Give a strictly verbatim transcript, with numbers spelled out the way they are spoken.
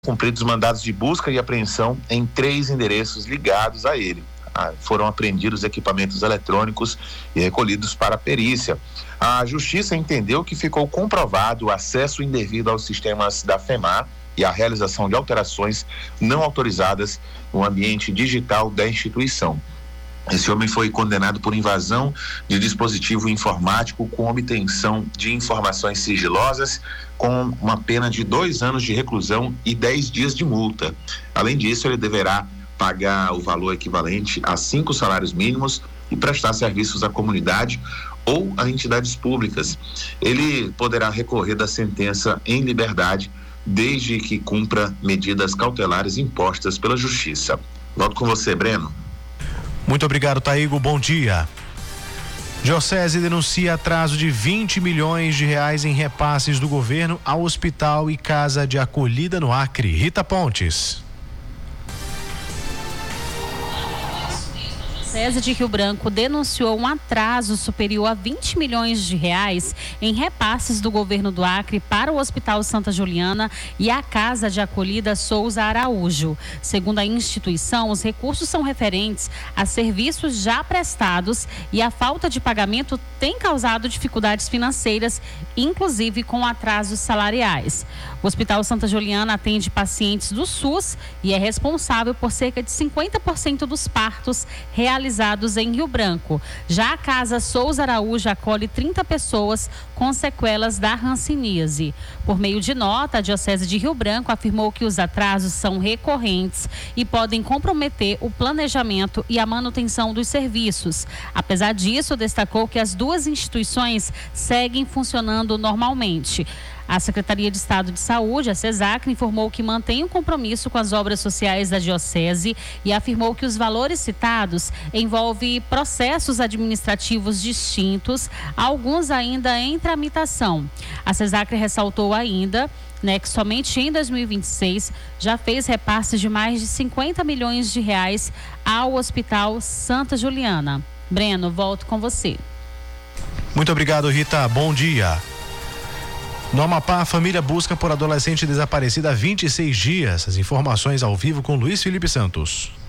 cumpridos mandados de busca e apreensão em três endereços ligados a ele. Ah, foram apreendidos equipamentos eletrônicos e recolhidos para a perícia. A Justiça entendeu que ficou comprovado o acesso indevido aos sistemas da FEMAR e a realização de alterações não autorizadas no ambiente digital da instituição. Esse homem foi condenado por invasão de dispositivo informático com obtenção de informações sigilosas, com uma pena de dois anos de reclusão e dez dias de multa. Além disso, ele deverá pagar o valor equivalente a cinco salários mínimos e prestar serviços à comunidade ou a entidades públicas. Ele poderá recorrer da sentença em liberdade, desde que cumpra medidas cautelares impostas pela Justiça. Volto com você, Breno. Muito obrigado, Taigo. Bom dia. Diocese denuncia atraso de vinte milhões de reais em repasses do governo ao hospital e casa de acolhida no Acre. Rita Pontes. A Diocese de Rio Branco denunciou um atraso superior a vinte milhões de reais em repasses do governo do Acre para o Hospital Santa Juliana e a Casa de Acolhida Souza Araújo. Segundo a instituição, os recursos são referentes a serviços já prestados e a falta de pagamento tem causado dificuldades financeiras, inclusive com atrasos salariais. O Hospital Santa Juliana atende pacientes do SUS e é responsável por cerca de cinquenta por cento dos partos realizados realizados em Rio Branco. Já a Casa Souza Araújo acolhe trinta pessoas com sequelas da hanseníase. Por meio de nota, a Diocese de Rio Branco afirmou que os atrasos são recorrentes e podem comprometer o planejamento e a manutenção dos serviços. Apesar disso, destacou que as duas instituições seguem funcionando normalmente. A Secretaria de Estado de Saúde, a CESACRE, informou que mantém um compromisso com as obras sociais da Diocese e afirmou que os valores citados envolvem processos administrativos distintos, alguns ainda em tramitação. A CESACRE ressaltou ainda, né, que somente em dois mil e vinte e seis já fez repasses de mais de cinquenta milhões de reais ao Hospital Santa Juliana. Breno, volto com você. Muito obrigado, Rita. Bom dia. No Amapá, a família busca por adolescente desaparecida há vinte e seis dias. As informações ao vivo com Luiz Felipe Santos.